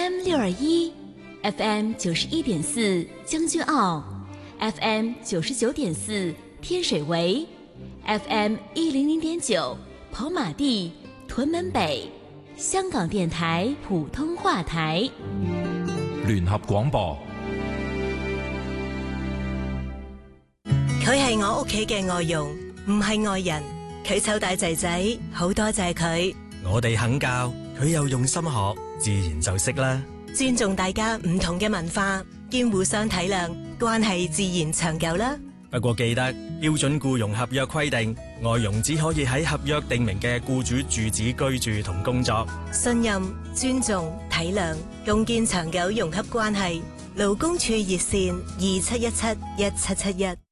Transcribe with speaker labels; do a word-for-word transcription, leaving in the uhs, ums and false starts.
Speaker 1: M 六二一 ，F M 九十一点四将军澳 ，F M 九十九点四天水围 ，F M 一零零点九跑马地屯门北，香港電台普通話台
Speaker 2: 聯合廣播。
Speaker 3: 佢係我屋企嘅外傭，唔係外人。佢湊大仔仔，好多謝佢。
Speaker 4: 我哋肯教，佢又用心學，自然就識啦。
Speaker 3: 尊重大家唔同嘅文化，兼互相體諒，關係自然長久啦。
Speaker 4: 不過記得標準僱傭合約規定，外傭只可以喺合約訂明嘅僱主住址居住同工作。
Speaker 3: 信任、尊重、體諒，共建長久融洽關係。勞工處熱線二七一七一七七一。